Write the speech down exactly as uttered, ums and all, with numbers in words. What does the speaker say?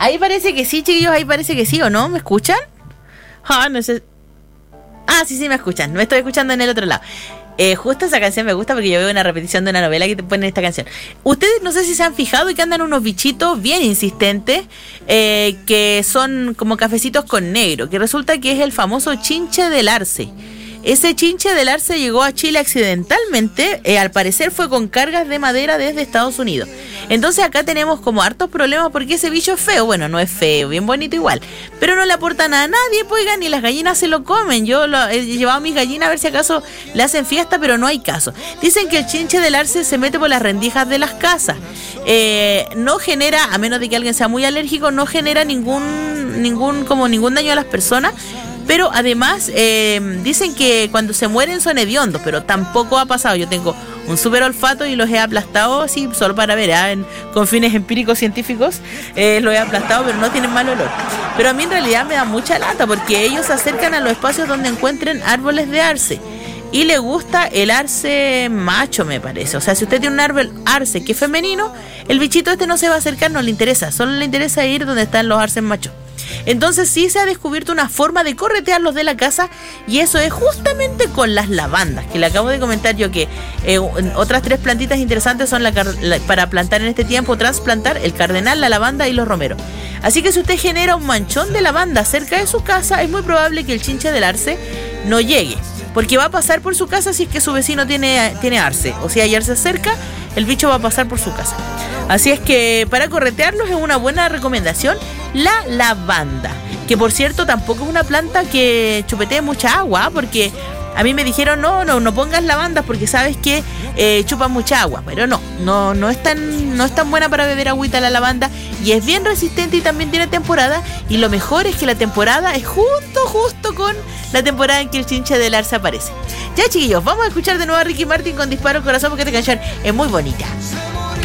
Ahí parece que sí, chiquillos, ahí parece que sí, ¿o no? ¿Me escuchan? Ah, no sé. Ah, sí, sí, me escuchan. Me estoy escuchando en el otro lado. Eh, justo esa canción me gusta porque yo veo una repetición de una novela que te ponen esta canción. Ustedes no sé si se han fijado que andan unos bichitos bien insistentes eh, que son como cafecitos con negro, que resulta que es el famoso chinche del arce. Ese chinche del arce llegó a Chile accidentalmente, eh, al parecer fue con cargas de madera desde Estados Unidos. Entonces acá tenemos como hartos problemas porque ese bicho es feo. Bueno, no es feo, bien bonito igual, pero no le aporta nada a nadie, pues, oigan, ni las gallinas se lo comen. Yo lo, he llevado a mis gallinas a ver si acaso le hacen fiesta, pero no hay caso. Dicen que el chinche del arce se mete por las rendijas de las casas. Eh, no genera, a menos de que alguien sea muy alérgico, no genera ningún, ningún, como ningún daño a las personas. Pero además eh, dicen que cuando se mueren son hediondos, pero tampoco ha pasado. Yo tengo un súper olfato y los he aplastado así solo para ver, ¿eh? en, con fines empíricos científicos, eh, los he aplastado, pero no tienen mal olor. Pero a mí en realidad me da mucha lata porque ellos se acercan a los espacios donde encuentren árboles de arce. Y le gusta el arce macho, me parece. O sea, si usted tiene un árbol arce que es femenino, el bichito este no se va a acercar, no le interesa. Solo le interesa ir donde están los arces machos. Entonces sí se ha descubierto una forma de corretearlos de la casa, y eso es justamente con las lavandas, que le acabo de comentar yo que eh, otras tres plantitas interesantes son la, la, para plantar en este tiempo, trasplantar el cardenal, la lavanda y los romeros. Así que si usted genera un manchón de lavanda cerca de su casa, es muy probable que el chinche del arce no llegue, porque va a pasar por su casa si es que su vecino tiene, tiene arce, o si hay arce cerca, el bicho va a pasar por su casa. Así es que para corretearlos es una buena recomendación la lavanda, que por cierto tampoco es una planta que chupetee mucha agua, porque a mí me dijeron no, no, no pongas lavandas porque sabes que eh, chupa mucha agua, pero no, no, no es tan, no es tan buena para beber agüita la lavanda, y es bien resistente y también tiene temporada, y lo mejor es que la temporada es justo, justo con la temporada en que el chinche del arce aparece. Ya, chiquillos, vamos a escuchar de nuevo a Ricky Martin con Disparo al Corazón porque esta canción es muy bonita.